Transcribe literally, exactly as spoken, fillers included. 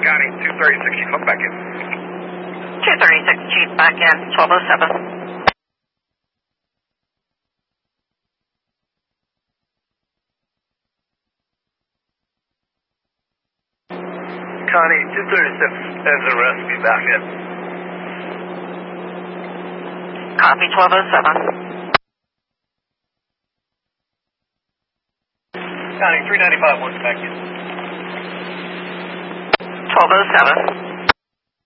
Connie, two thirty-six, Chief, hook back in. two thirty-six, Chief, back in, twelve oh seven. Connie, two thirty-six, as a rescue, back in. Copy, twelve oh seven. Connie, three ninety-five, one back in. twelve oh seven.